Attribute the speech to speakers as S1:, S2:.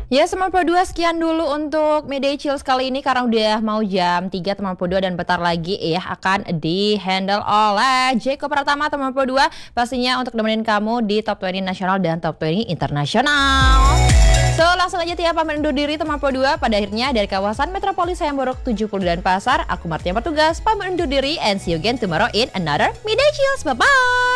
S1: Ya, teman Pro 2 sekian dulu untuk Midday Chills kali ini karena udah mau jam 3 teman Pro 2 dan bentar lagi ya akan di-handle oleh Jeko Pratama teman Pro 2 pastinya untuk nemenin kamu di Top 20 nasional dan Top 20 internasional. So, langsung aja Tia pamit undur diri teman Pro 2 pada akhirnya dari kawasan Metropolis Hayamburuk 70 dan Pasar. Aku Martia bertugas pamit undur diri and see you again tomorrow in another Midday Chills. Bye-bye!